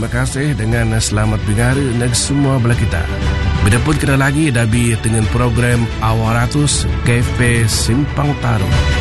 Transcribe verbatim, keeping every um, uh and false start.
terima kasih dengan selamat dengar neg semua belah kita. Bidapun kita lagi dabi dengan program Awaratus Cafe Simpang Taruh.